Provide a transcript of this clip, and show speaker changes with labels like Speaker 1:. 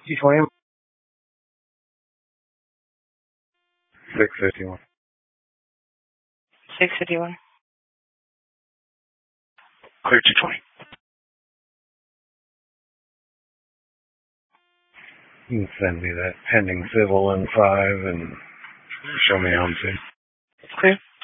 Speaker 1: 220. 651.
Speaker 2: 651.
Speaker 1: Clear 220. You can send me that pending civil in 5 and show me home soon.
Speaker 2: Clear.